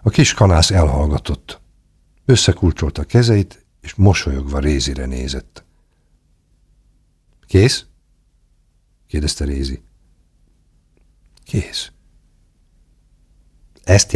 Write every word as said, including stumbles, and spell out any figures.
A kis kanász elhallgatott. Összekulcsolta a kezeit, és mosolyogva Rézire nézett. Kész? kérdezte Rézi. Kész. Ezt